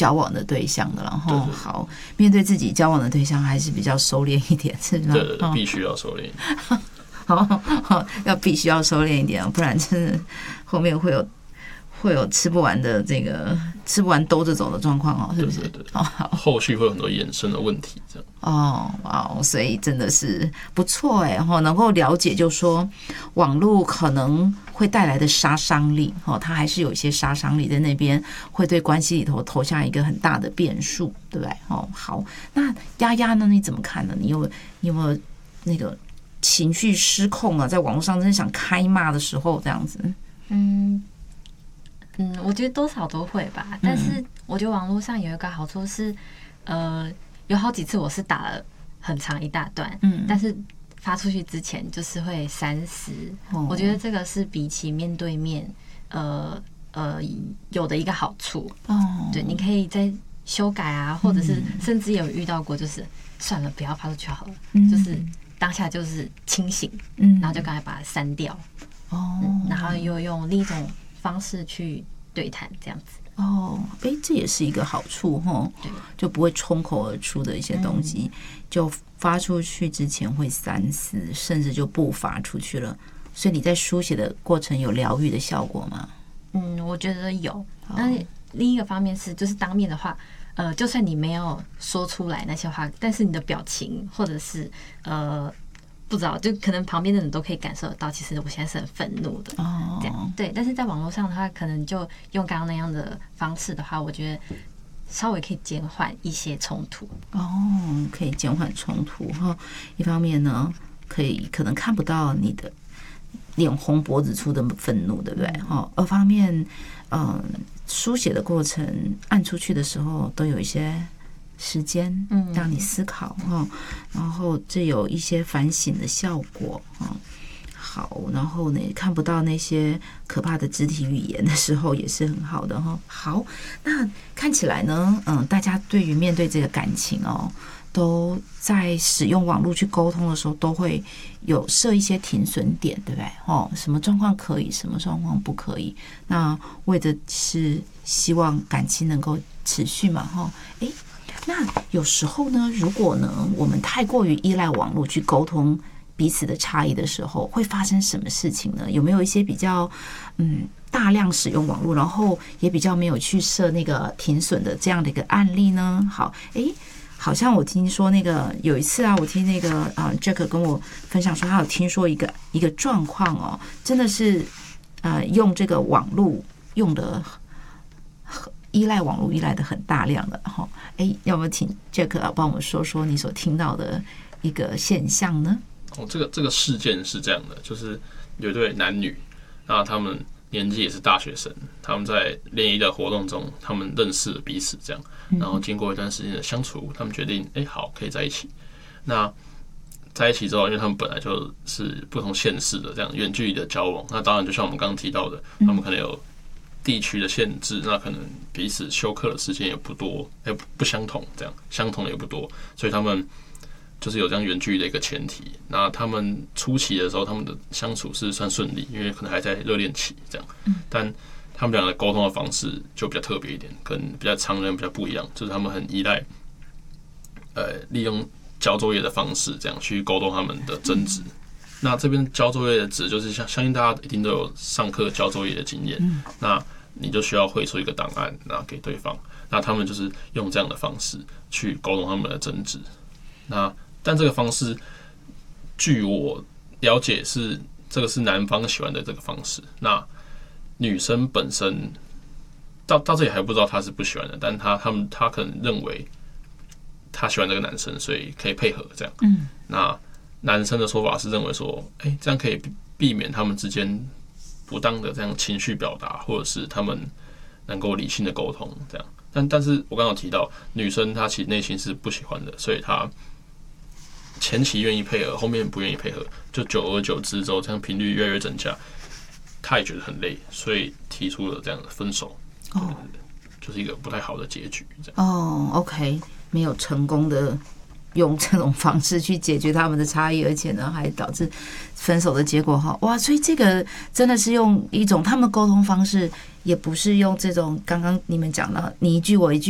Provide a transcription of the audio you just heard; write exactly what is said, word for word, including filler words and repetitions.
交往的对象的，然后好面对自己交往的对象还是比较收敛一点，是吗？ 对对对，必须要收敛。 好，好，要必须要收敛一点，不然真的后面会有会有吃不完的这个吃不完兜着走的状况哦，是不是？ 对对对， 哦， 后续会有很多衍生的问题，这样。 哦，哇，所以真的是不错哎，哈，能够了解，就说网络可能会带来的杀伤力，哈，它还是有一些杀伤力在那边，会对关系里头投下一个很大的变数，对不对？哦，好，那丫丫呢？你怎么看呢？你有你有没有那个情绪失控啊？在网络上真的想开骂的时候，这样子？ 嗯。嗯，我觉得多少都会吧，但是我觉得网络上有一个好处是，呃，有好几次我是打了很长一大段，嗯，但是发出去之前就是会删思，哦，我觉得这个是比起面对面，呃呃有的一个好处，哦，对，你可以再修改啊，或者是甚至有遇到过，就是算了，不要发出去好了，嗯，就是当下就是清醒，嗯，然后就赶快把它删掉，哦，嗯，然后又用另一种方式去对谈，这样子哦，哎，这也是一个好处哈，就不会冲口而出的一些东西，嗯，就发出去之前会三思，甚至就不发出去了。所以你在书写的过程有疗愈的效果吗？ 嗯，我觉得有。那另一个方面是，就是当面的话，呃，就算你没有说出来那些话，但是你的表情或者是呃。不知道，就可能旁边的人都可以感受得到，其实我现在是很愤怒的，哦，这样对。但是在网络上的话，可能就用刚刚那样的方式的话，我觉得稍微可以减缓一些冲突。 哦，可以减缓冲突哈。一方面呢，可以可能看不到你的脸红脖子粗的愤怒，对不对？哈。二方面，嗯，书写的过程按出去的时候，都有一些时间让你思考哈，然后这有一些反省的效果哈。好，然后呢，看不到那些可怕的肢体语言的时候，也是很好的哈。好，那看起来呢，嗯，大家对于面对这个感情哦，都在使用网络去沟通的时候，都会有设一些停损点，对不对？哦，什么状况可以，什么状况不可以？那为的是希望感情能够持续嘛，哈，哎。那有时候呢，如果呢我们太过于依赖网络去沟通彼此的差异的时候，会发生什么事情呢？有没有一些比较嗯大量使用网络，然后也比较没有去设那个停损的这样的一个案例呢？好，诶，好像我听说那个有一次啊，我听那个啊 Jack 跟我分享说，他有听说一个一个状况哦，真的是呃用这个网络用的。依赖网络依赖的很大量的哈，哎，要不要请 Jack 啊帮我们说说你所听到的一个现象呢？ 哦，这个这个事件是这样的，就是有一对男女，那他们年纪也是大学生，他们在联谊的活动中，他们认识了彼此，这样，然后经过一段时间的相处，他们决定，哎，好，可以在一起。那在一起之后，因为他们本来就是不同县市的这样远距离的交往，那当然就像我们刚刚提到的，他们可能有地区的限制，那可能彼此休课的时间也不多，也不相同，这样相同的也不多，所以他们就是有这样远距离的一个前提。那他们初期的时候，他们的相处是算顺利，因为可能还在热恋期这样，但他们两个沟通的方式就比较特别一点，跟比较常人比较不一样，就是他们很依赖，呃，利用交作业的方式这样去沟通他们的争执。那这边交作业的指就是相相信大家一定都有上课交作业的经验，嗯、那你就需要绘出一个档案，拿给对方。那他们就是用这样的方式去沟通他们的争执。那但这个方式，据我了解是这个是男方喜欢的这个方式。那女生本身到到这里还不知道她是不喜欢的，但她他们她可能认为她喜欢这个男生，所以可以配合这样。嗯，那。男生的说法是认为说，哎、欸，这样可以避免他们之间不当的这样情绪表达，或者是他们能够理性的沟通这样。但但是我刚刚有提到，女生她其实内心是不喜欢的，所以她前期愿意配合，后面不愿意配合，就久而久之之后，这样频率越来越增加，她也觉得很累，所以提出了这样的分手。哦，就是一个不太好的结局。这样哦 ，OK， 没有成功的。用这种方式去解决他们的差异，而且呢，还导致分手的结果哈，哇！所以这个真的是用一种他们沟通方式，也不是用这种刚刚你们讲的你一句我一句。